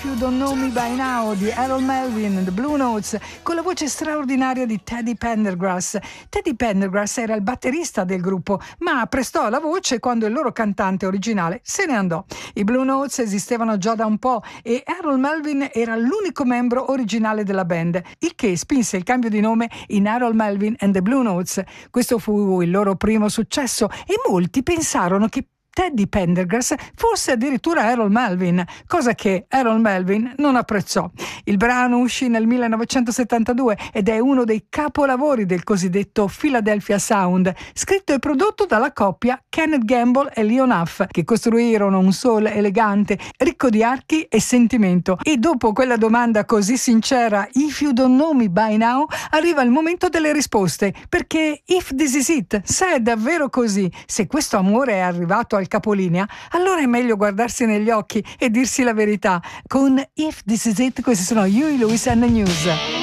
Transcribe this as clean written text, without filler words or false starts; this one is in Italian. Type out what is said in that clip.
If You Don't Know Me By Now di Harold Melvin and the Blue Notes, con la voce straordinaria di Teddy Pendergrass. Teddy Pendergrass era il batterista del gruppo, ma prestò la voce quando il loro cantante originale se ne andò. I Blue Notes esistevano già da un po' e Harold Melvin era l'unico membro originale della band, il che spinse il cambio di nome in Harold Melvin and the Blue Notes. Questo fu il loro primo successo e molti pensarono che Teddy Pendergrass fosse addirittura Harold Melvin, cosa che Harold Melvin non apprezzò. Il brano uscì nel 1972 ed è uno dei capolavori del cosiddetto Philadelphia Sound, scritto e prodotto dalla coppia Kenneth Gamble e Leon Huff, che costruirono un soul elegante, ricco di archi e sentimento. E dopo quella domanda così sincera, If You Don't Know Me By Now, arriva il momento delle risposte, perché if this is it, se è davvero così, se questo amore è arrivato al capolinea, allora è meglio guardarsi negli occhi e dirsi la verità. Con If This Is It, questi sono Huey Lewis and the News.